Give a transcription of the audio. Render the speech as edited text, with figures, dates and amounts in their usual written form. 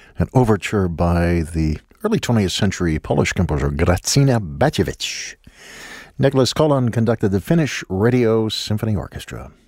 an overture by the early 20th century Polish composer Grażyna Bacewicz. Nicholas Kolan conducted the Finnish Radio Symphony Orchestra.